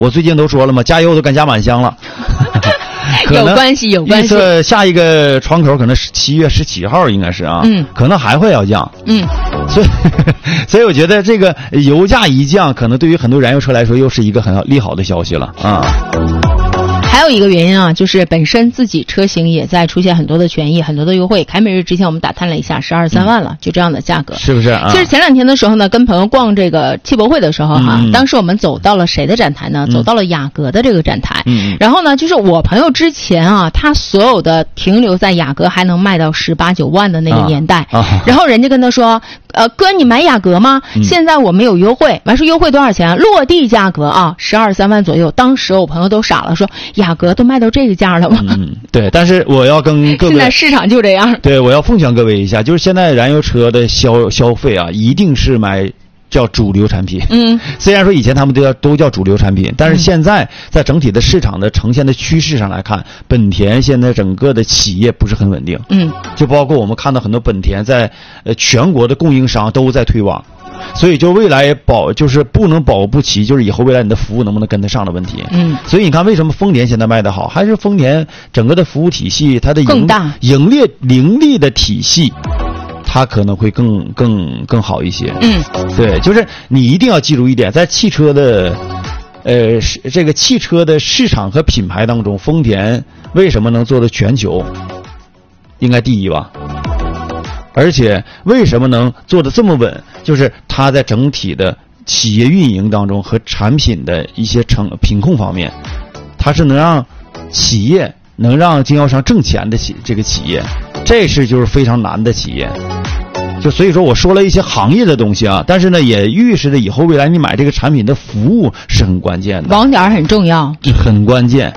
我最近都说了嘛，加油都敢加满箱了。 有关系，有关系。 预测下一个窗口可能是7月17号，应该是啊，可能还会要降，所以我觉得这个油价一降，可能对于很多燃油车来说又是一个很利好的消息了啊。 还有一个原因啊，就是本身自己车型也在出现很多的权益，很多的优惠。凯美瑞之前我们打探了一下，12、13万了，就这样的价格， 是不是啊？ 其实前2天的时候呢，跟朋友逛这个汽博会的时候当时我们走到了谁的展台呢？走到了雅阁的这个展台。然后呢，就是我朋友之前啊，他所有的停留在雅阁还能卖到18、9万的那个年代，然后人家跟他说，哥，你买雅阁吗？现在我们有优惠，完说优惠多少钱啊？落地价格啊，12、13万左右。当时我朋友都傻了，说雅阁都卖到这个价了吗？ 对，但是我要跟各位， 现在市场就这样。 对，我要奉劝各位一下，就是现在燃油车的消费啊，一定是买叫主流产品。虽然说以前他们都叫主流产品，但是现在在整体的市场的呈现的趋势上来看，本田现在整个的企业不是很稳定。就包括我们看到很多本田在全国的供应商都在退网。所以就未来就是不能保不齐，就是以后未来你的服务能不能跟得上的问题。所以你看为什么丰田现在卖得好，还是丰田整个的服务体系，它的盈利的体系，它可能会更好一些。对，就是你一定要记住一点，在汽车的这个汽车的市场和品牌当中，丰田为什么能做到全球应该第一吧？而且为什么能做得这么稳，就是它在整体的企业运营当中和产品的一些品控方面，它是能让企业能让经销商挣钱的这个企业，这是就是非常难的企业。就所以说我说了一些行业的东西啊，但是呢也预示着以后未来你买这个产品的服务是很关键的， 网点很重要， 很关键。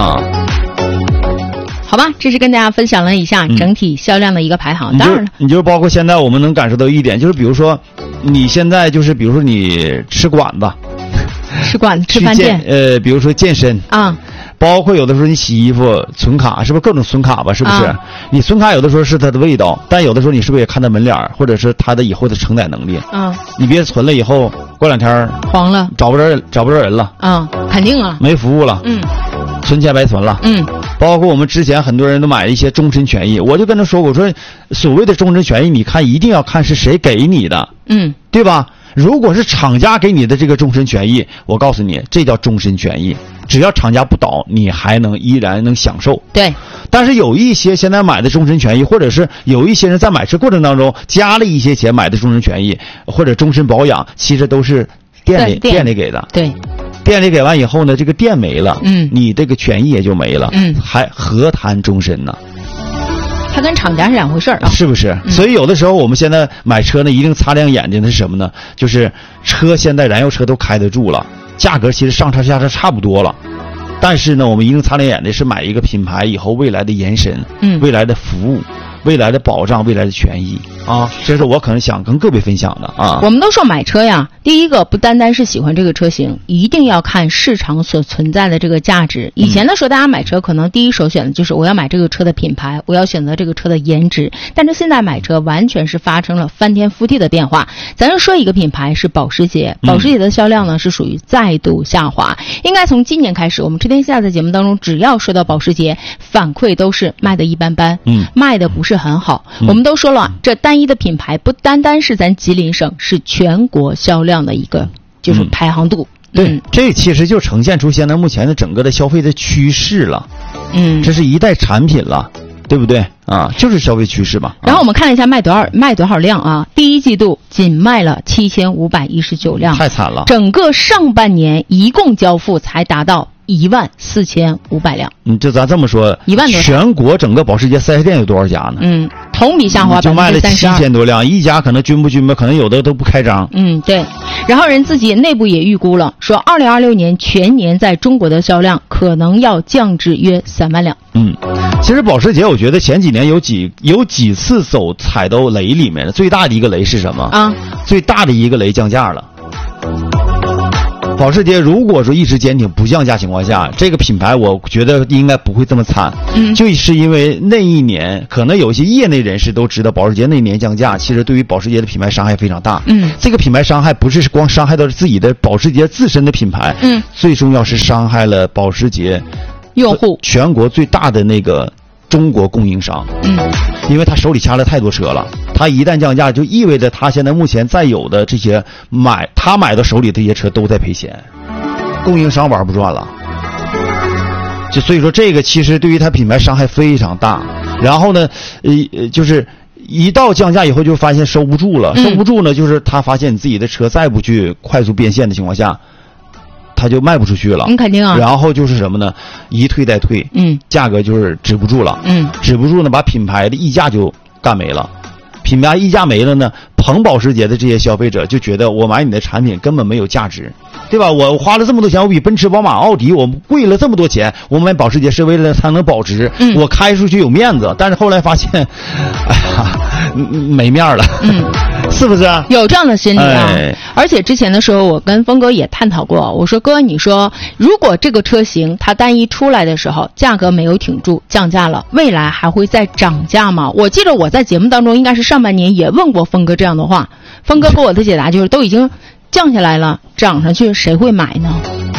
好吧，这是跟大家分享了一下整体销量的一个排行。当然了， 你就包括现在我们能感受到一点，就是比如说你现在就是比如说你吃馆子、 吃饭店， 比如说健身啊，包括有的时候你洗衣服存卡，是不是各种存卡吧？是不是？你存卡有的时候是它的味道，但有的时候你是不是也看它门脸，或者是它的以后的承载能力？你别存了以后过2天黄了， 找不着人了。 肯定啊， 没服务了。存钱白存了。包括我们之前很多人都买了一些终身权益，我就跟他说，我说所谓的终身权益，你看一定要看是谁给你的，对吧？如果是厂家给你的这个终身权益，我告诉你，这叫终身权益，只要厂家不倒，你还依然能享受。 对。 但是有一些现在买的终身权益，或者是有一些人在买车过程当中加了一些钱买的终身权益或者终身保养，其实都是店里给的。 对。 店里给完以后呢，这个店没了，你这个权益也就没了，还何谈终身呢？ 它跟厂家是两回事啊， 是不是？所以有的时候我们现在买车呢，一定擦亮眼睛的是什么呢？就是车现在燃油车都开得住了，价格其实上差差不多了，但是呢，我们一定擦亮眼的是买一个品牌以后未来的延伸，未来的服务，未来的保障，未来的权益啊，这是我可能想跟各位分享的啊。 我们都说买车呀，第一个不单单是喜欢这个车型，一定要看市场所存在的这个价值。以前的时候大家买车可能第一首选的就是我要买这个车的品牌，我要选择这个车的颜值，但是现在买车完全是发生了翻天覆地的变化。咱就说一个品牌是保时捷，保时捷的销量呢是属于再度下滑，应该从今年开始，我们车天下在节目当中只要说到保时捷，反馈都是卖的一般般，卖的不是很好。我们都说了，这单一的品牌不单单是咱吉林省，是全国销量的一个就是排行度。 对，这其实就呈现出现在目前的整个的消费的趋势了。这是一代产品了，对不对啊？就是消费趋势嘛。 然后我们看了一下卖多少辆啊？第一季度仅卖了7519辆， 太惨了。 整个上半年一共交付才达到14500辆。 就咱这么说 ，1万多。 全国整个保时捷4S店有多少家呢？ 同比下滑32%， 就卖了7000多辆，一家可能均不均吧，可能有的都不开张。 对。然后人自己内部也预估了，说2026年全年在中国的销量可能要降至约3万辆。 其实保时捷我觉得前几年有几次踩到雷里面了，最大的一个雷是什么啊？最大的一个雷降价了。 保时捷如果说一直坚挺不降价情况下，这个品牌我觉得应该不会这么惨。就是因为那一年可能有些业内人士都知道保时捷那一年降价，其实对于保时捷的品牌伤害非常大。这个品牌伤害不是光伤害到自己的保时捷自身的品牌，最重要是伤害了保时捷用户全国最大的那个中国供应商。因为他手里掐了太多车了，他一旦降价就意味着他现在目前在有的这些他买到手里的这些车都在赔钱，供应商玩不转了。就所以说这个其实对于他品牌伤害非常大。然后呢就是一到降价以后就发现收不住了，收不住呢就是他发现你自己的车再不去快速变现的情况下，他就卖不出去了。 肯定啊。 然后就是什么呢？一退再退，价格就是止不住了，止不住呢，把品牌的溢价就干没了。品牌溢价没了呢，捧保时捷的这些消费者就觉得我买你的产品根本没有价值，对吧？我花了这么多钱，我比奔驰、宝马、奥迪我贵了这么多钱，我买保时捷是为了才能保值，我开出去有面子。但是后来发现，哎呀，没面了。是不是有这样的心理啊？而且之前的时候，我跟峰哥也探讨过，我说哥，你说如果这个车型它单一出来的时候价格没有挺住，降价了，未来还会再涨价吗？我记得我在节目当中应该是上半年也问过峰哥这样的话，峰哥给我的解答就是都已经降下来了，涨上去谁会买呢？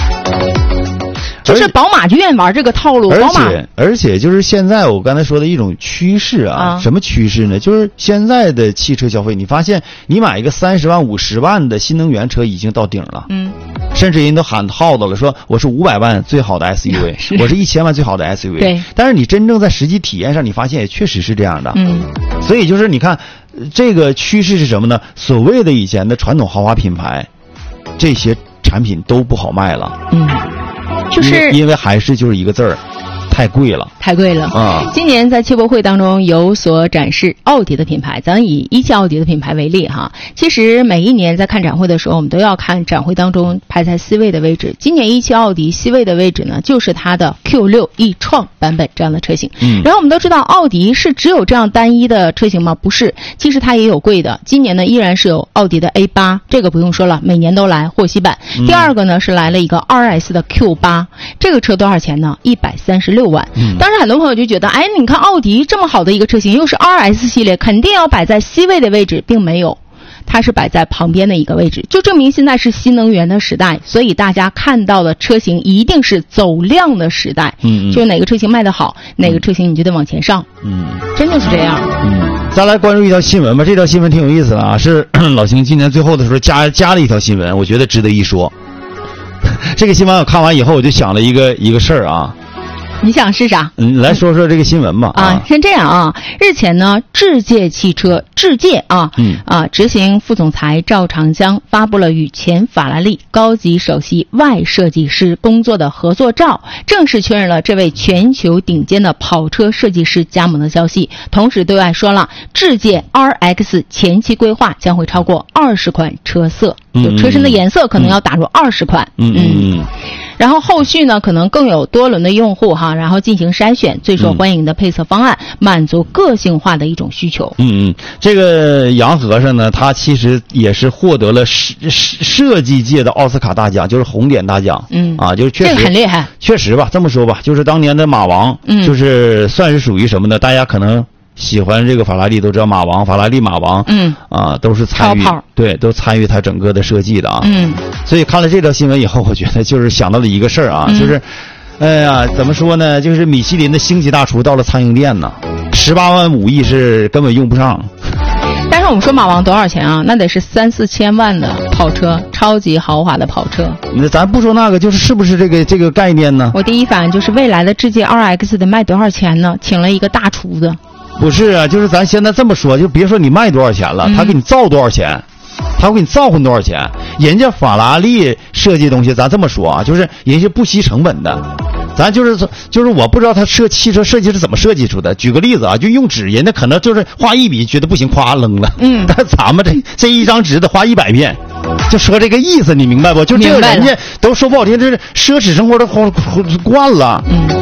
就是宝马就愿意玩这个套路， 而且就是现在我刚才说的一种趋势啊，什么趋势呢？就是现在的汽车消费，你发现你买一个30万、50万的新能源车已经到顶了，甚至人都喊号子了，说我是500万最好的 SUV， 我是1000万最好的 SUV。 对， 但是你真正在实际体验上，你发现也确实是这样的。所以就是你看这个趋势是什么呢？所谓的以前的传统豪华品牌，这些产品都不好卖了。 就是因为还是就是一个字儿，太贵了， 太贵了啊！今年在汽博会当中有所展示奥迪的品牌，咱以一汽奥迪的品牌为例哈。其实每一年在看展会的时候，我们都要看展会当中排在 C 位的位置。今年一汽奥迪 C 位的位置呢，就是它的 Q6 e-tron 版本这样的车型。然后我们都知道，奥迪是只有这样单一的车型吗？不是，其实它也有贵的。今年呢，依然是有奥迪的 A8， 这个不用说了，每年都来霍希版。第二个呢是来了一个 2S 的 Q8， 这个车多少钱呢？136万。当然很多朋友就觉得，哎，你看奥迪这么好的一个车型，又是 2S 系列，肯定要摆在 C 位的位置，并没有，它是摆在旁边的一个位置，就证明现在是新能源的时代，所以大家看到的车型一定是走量的时代。就哪个车型卖得好，哪个车型你就得往前上。真的是这样。 再来关注一条新闻吧，这条新闻挺有意思的啊，是老秦今年最后的时候加了一条新闻，我觉得值得一说。这个新闻我看完以后，我就想了一个事儿啊。 你想是啥？ 来说说这个新闻吧。 是这样啊。日前呢，智界汽车执行副总裁赵长江发布了与前法拉利高级首席外设计师工作的合作照，正式确认了这位全球顶尖的跑车设计师加盟的消息。同时对外说了，智界 RX 前期规划将会超过20款车色，就车身的颜色可能要打入20款。然后后续呢，可能更有多轮的用户然后进行筛选最受欢迎的配色方案，满足个性化的一种需求。 这个杨和尚呢，他其实也是获得了设计界的奥斯卡大奖，就是红点大奖。就是确实这个很厉害。确实吧，这么说吧，就是当年的马王，就是算是属于什么呢？大家可能喜欢这个法拉利都知道马王，法拉利马王，都是参与，对，都参与他整个的设计的啊。所以看了这条新闻以后，我觉得就是想到了一个事儿啊，就是，哎呀，怎么说呢？就是米其林的星级大厨到了苍蝇店呢，18万5亿是根本用不上。 但是我们说马王多少钱啊？那得是3、4千万的跑车，超级豪华的跑车。 那咱不说那个，就是不是这个概念呢？ 我第一反应就是未来的智界 RX 得卖多少钱呢？请了一个大厨子。 不是啊，就是咱现在这么说，就别说你卖多少钱了，他给你造多少钱，他会给你造混多少钱。人家法拉利设计东西，咱这么说啊，就是人家不惜成本的。咱就是我不知道他汽车设计是怎么设计出的。举个例子啊，就用纸，人家可能就是画一笔觉得不行，夸扔了。但咱们这一张纸得画100遍，就说这个意思，你明白不？就这个人家都说不好听，这是奢侈生活的惯了。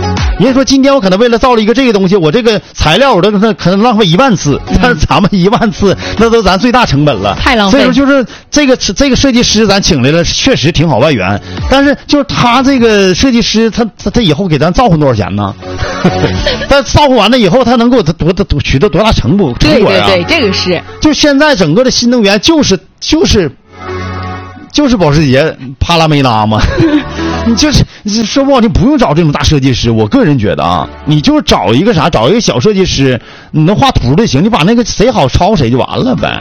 你说今天我可能为了造了一个这个东西，我这个材料我都可能浪费1万次，但是咱们1万次那都咱最大成本了， 太浪费。 所以说就是这个设计师咱请来了，确实挺好外援，但是就是他这个设计师他以后给咱造换多少钱呢？但造换完了以后，他能给我取得多大成果呀？ 对，这个是。 就现在整个的新能源就是保时捷帕拉梅拉嘛。你说不好听，不用找这种大设计师。我个人觉得啊，你就找一个小设计师，你能画图就行，你把那个谁好抄谁就完了呗。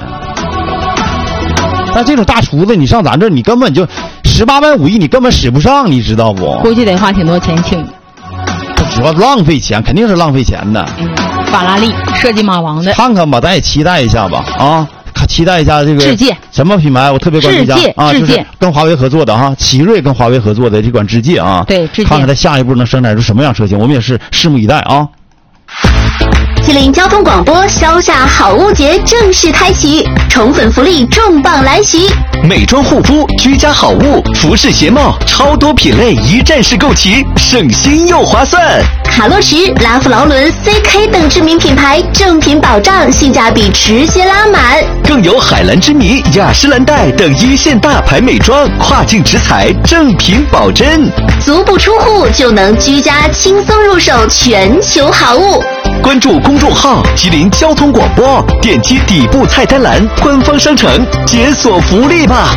但这种大厨子，你上咱这儿，你根本就18万5亿，你根本使不上，你知道不？ 估计得花挺多钱请。 主要浪费钱，肯定是浪费钱的。 法拉利设计马王的， 看看吧，咱也期待一下吧啊。期待一下这个智界什么品牌，我特别关注一下啊， 就是跟华为合作的哈，奇瑞跟华为合作的这款智界啊， 对，智界， 看看它下一步能生产出什么样车型，我们也是拭目以待啊。 吉林交通广播消夏好物节正式开启，宠粉福利重磅来袭， 美妆护肤、居家好物、服饰鞋帽，超多品类一站式购齐，省心又划算。 卡洛驰、拉夫劳伦、CK 等知名品牌正品保障，性价比直接拉满。 更有海蓝之谜、雅诗兰黛等一线大牌美妆，跨境直采，正品保真。 足不出户就能居家轻松入手全球好物。 关注公众号吉林交通广播，点击底部菜单栏官方商城，解锁福利吧。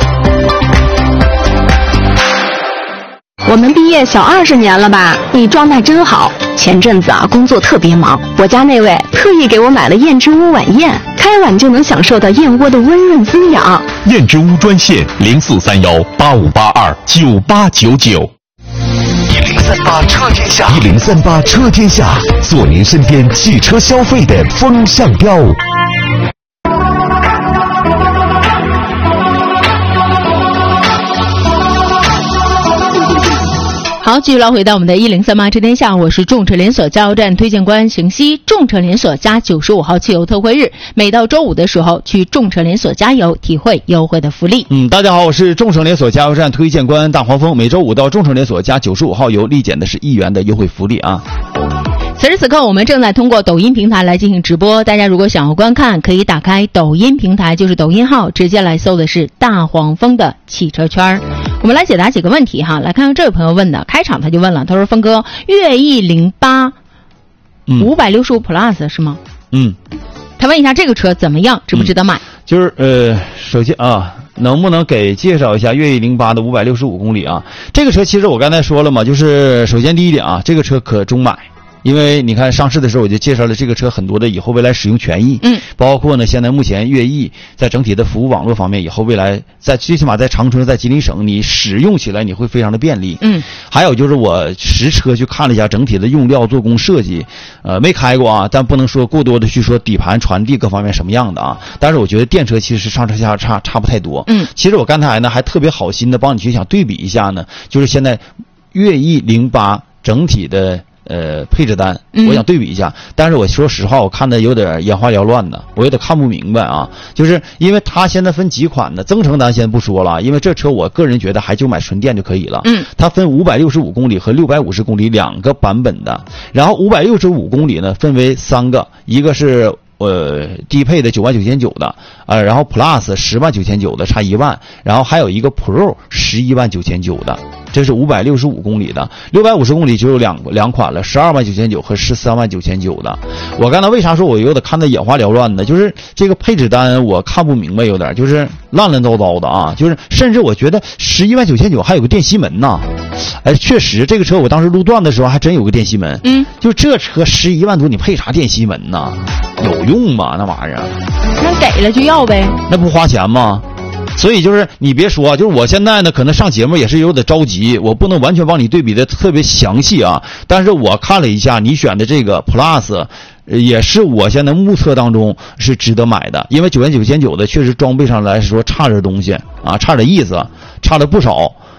我们毕业小20年了吧？你状态真好。前阵子啊，工作特别忙，我家那位特意给我买了燕之屋晚宴，开碗就能享受到燕窝的温润滋养。 燕之屋专线043185829899。 1038车天下，1038车天下，做您身边汽车消费的风向标。 好，继续来回到我们的1038车天下，我是众车连锁加油站推荐官邢西。众车连锁加95号汽油特惠日，每到周五的时候去众车连锁加油，体会优惠的福利。 大家好，我是众车连锁加油站推荐官大黄蜂。每周五到众车连锁加95号油，立减的是1元的优惠福利啊。 此时此刻，我们正在通过抖音平台来进行直播。大家如果想要观看，可以打开抖音平台，就是抖音号，直接来搜的是大黄蜂的汽车圈。我们来解答几个问题哈，来看看这位朋友问的，开场他就问了，他说：“峰哥，悦翼08 565 Plus 是吗？”他问一下这个车怎么样，值不值得买？ 就是首先啊，能不能给介绍一下悦翼08的565公里啊？这个车其实我刚才说了嘛，就是首先第一点啊，这个车可中买。因为你看上市的时候我就介绍了这个车很多的以后未来使用权益，包括呢现在目前悦翼在整体的服务网络方面，以后未来在最起码在长春在吉林省你使用起来你会非常的便利。还有就是我实车去看了一下整体的用料做工设计，没开过啊，但不能说过多的去说底盘传递各方面什么样的啊，但是我觉得电车其实上车下差不太多。其实我刚才呢还特别好心的帮你去想对比一下呢，就是现在悦翼08整体的配置单，我想对比一下，但是我说实话，我看的有点眼花缭乱的，我有点看不明白啊。就是因为它现在分几款呢？增程单先不说了，因为这车我个人觉得还就买纯电就可以了。它分565公里和650公里2个版本的，然后565公里呢分为3个，一个是低配的99900的，然后 Plus 109900的，差1万，然后还有一个 Pro 119900的。这是565公里的，650公里就有两款了，129900和139900的。我刚才为啥说我有点看得眼花缭乱呢？就是这个配置单我看不明白，有点就是乱糟糟的啊，就是甚至我觉得119900还有个电吸门呢。确实这个车我当时录段的时候还真有个电吸门。就这车11万多，你配啥电吸门呢？有用吗？那玩意儿？ 那给了就要呗。 那不花钱吗？所以就是你别说，就是我现在呢可能上节目也是有点着急，我不能完全帮你对比的特别详细啊，但是我看了一下你选的这个 Plus 也是我现在目测当中是值得买的，因为99900的确实装备上来说差点东西啊，差点意思，差了不少。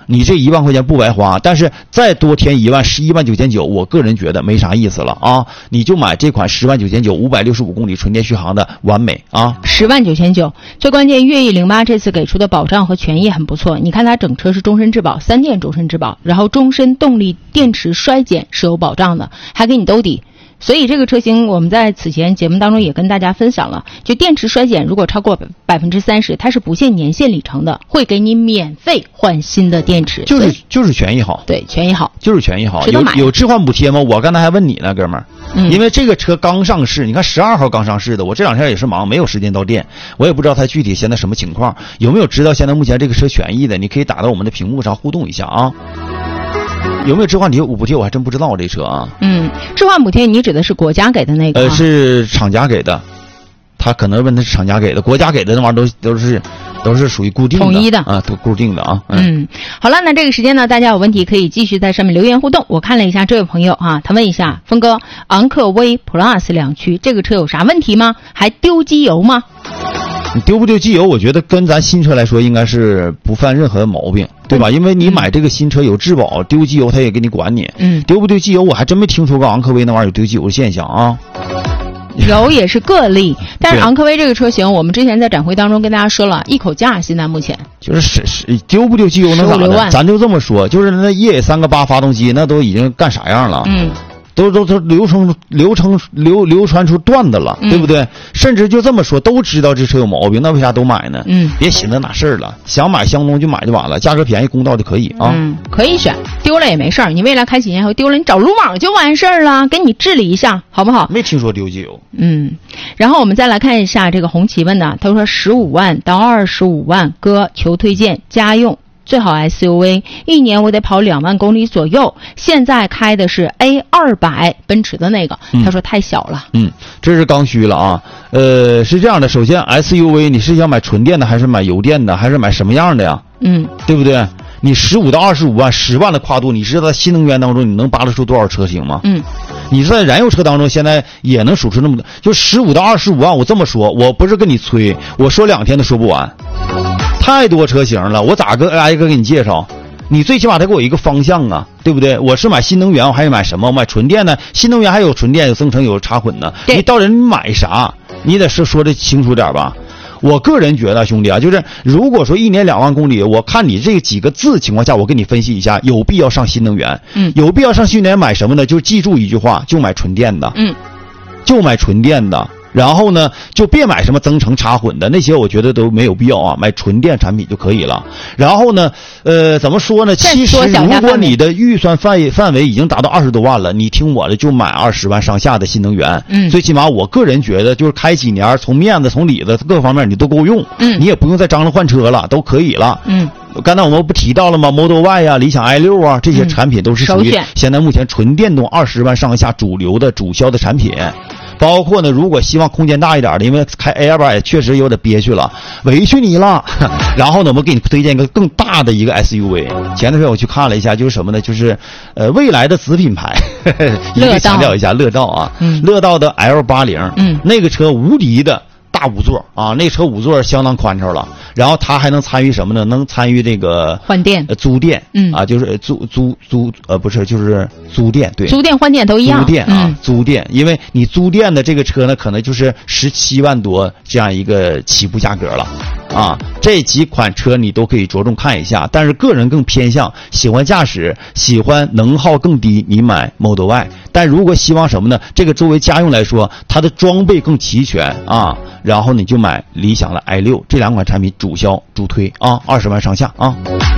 你这1万块钱不白花，但是再多添1万，11.999万，我个人觉得没啥意思了啊！你就买这款10.999万，565公里纯电续航的完美啊 ！10.999万，最关键悦翼08这次给出的保障和权益很不错。你看它整车是终身质保，3电终身质保，然后终身动力电池衰减是有保障的，还给你兜底。所以这个车型我们在此前节目当中也跟大家分享了，就电池衰减如果超过30%，它是不限年限里程的，会给你免费换新的电池。 就是权益好， 对，权益好， 就是权益好。有置换补贴吗？我刚才还问你呢，哥们儿。因为这个车刚上市，你看12号刚上市的，我这2天也是忙，没有时间到店，我也不知道它具体现在什么情况，有没有知道现在目前这个车权益的？你可以打到我们的屏幕上互动一下啊。有没有置换补贴我还真不知道这车啊。 置换补贴你指的是国家给的那个是厂家给的，他可能问的是厂家给的，国家给的那玩意儿都是属于固定的统一的啊，都固定的啊。 好了，那这个时间呢，大家有问题可以继续在上面留言互动。我看了一下这位朋友啊，他问一下峰哥，昂克威 Plus 两驱这个车有啥问题吗？还丢机油吗？ 你丢不丢机油，我觉得跟咱新车来说应该是不犯任何毛病，对吧？因为你买这个新车有质保，丢机油他也给你管你。丢不丢机油我还真没听说过昂科威那玩意儿有丢机油的现象啊。 有也是个例，但是昂科威这个车型，我们之前在展会当中跟大家说了，一口价现在目前就是丢不丢机油能咋的？咱就这么说，就是那EA3个8发动机那都已经干啥样了？都流传出段子了，对不对？甚至就这么说，都知道这车有毛病，那为啥都买呢？别寻思那事儿了，想买相中就买就完了，价格便宜公道就可以啊。 可以选，丢了也没事儿，你未来开几年后丢了，你找鲁莽就完事儿了，给你治理一下，好不好？ 没听说丢机油。 然后我们再来看一下这个红旗问的，他说15万到25万，哥求推荐家用。最好 SUV， 1年我得跑2万公里左右。现在开的是 A200 奔驰的那个，他说太小了。 这是刚需了啊。是这样的，首先 SUV 你是想买纯电的还是买油电的，还是买什么样的呀？对不对？你15到25万，10万的跨度，你知道在新能源当中你能扒拉出多少车型吗？你在燃油车当中现在也能数出那么多，就15到25万。我这么说，我不是跟你催，我说2天都说不完。太多车型了，我咋个挨个给你介绍？你最起码得给我一个方向啊，对不对？我是买新能源，我还是买什么？我买纯电呢？新能源还有纯电，有增程，有插混呢。你到底买啥？你得说的清楚点吧。我个人觉得，兄弟啊，就是如果说1年2万公里，我看你这几个字情况下，我给你分析一下，有必要上新能源。有必要上新能源买什么呢？就记住一句话，就买纯电的。就买纯电的。然后呢，就别买什么增程插混的那些，我觉得都没有必要啊，买纯电产品就可以了。然后呢，怎么说呢？其实如果你的预算范围已经达到20多万了，你听我的，就买20万上下的新能源。最起码我个人觉得，就是开几年，从面子、从里子各方面你都够用。你也不用再张罗换车了，都可以了。刚才我们不提到了吗 ？Model Y 呀、理想 i6 啊，这些产品都是属于现在目前纯电动20万上下主流的主销的产品。包括呢，如果希望空间大一点的，因为开 A200 确实有点憋屈了，委屈你了。然后呢，我们给你推荐一个更大的一个 SUV。前段时间我去看了一下，就是什么呢？就是未来的子品牌，一定强调一下乐道啊，乐道的 L80，那个车无敌的大5座啊，那车5座相当宽敞了。然后它还能参与什么呢？能参与这个换电、 租电，就是不是，就是租电，对， 租电换电都一样。 租电啊，租电，因为你租电的这个车呢，可能就是17万多这样一个起步价格了。这几款车你都可以着重看一下，但是个人更偏向喜欢驾驶，喜欢能耗更低，你买 Model Y。但如果希望什么呢？这个作为家用来说，它的装备更齐全啊，然后你就买理想的 i6，这2款产品主销主推啊，20万上下啊。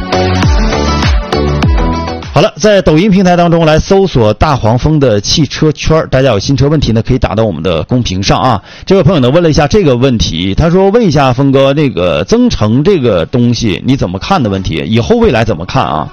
好了，在抖音平台当中来搜索大黄蜂的汽车圈，大家有新车问题呢，可以打到我们的公屏上啊。这位朋友呢问了一下这个问题，他说问一下峰哥，那个增程这个东西你怎么看的问题，以后未来怎么看啊？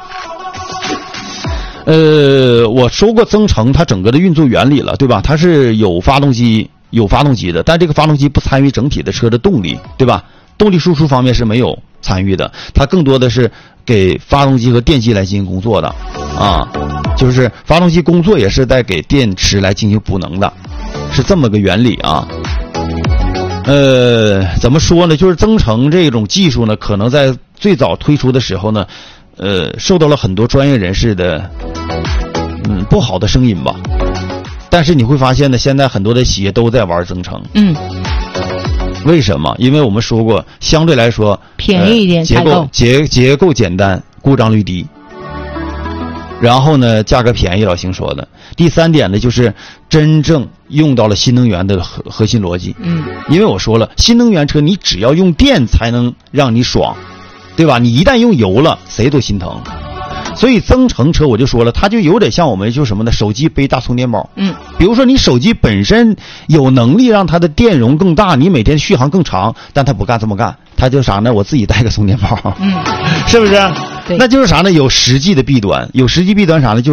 我说过增程它整个的运作原理了，对吧？它是有发动机的，但这个发动机不参与整体的车的动力，对吧？动力输出方面是没有参与的，它更多的是给发动机和电机来进行工作的啊，就是发动机工作也是在给电池来进行补能的，是这么个原理啊。怎么说呢？就是增程这种技术呢，可能在最早推出的时候呢， 受到了很多专业人士的不好的声音吧。但是你会发现呢，现在很多的企业都在玩增程。为什么？因为我们说过，相对来说便宜一点， 结构简单，故障率低。然后呢，价格便宜，老邢说的。第3点呢，就是真正用到了新能源的核心逻辑。因为我说了，新能源车你只要用电才能让你爽，对吧？你一旦用油了，谁都心疼。所以增程车我就说了，它就有点像我们就什么呢？手机背大充电宝。比如说你手机本身有能力让它的电容更大，你每天续航更长，但它不干这么干，它就啥呢？我自己带个充电宝。是不是？那就是啥呢？有实际的弊端，啥呢？就是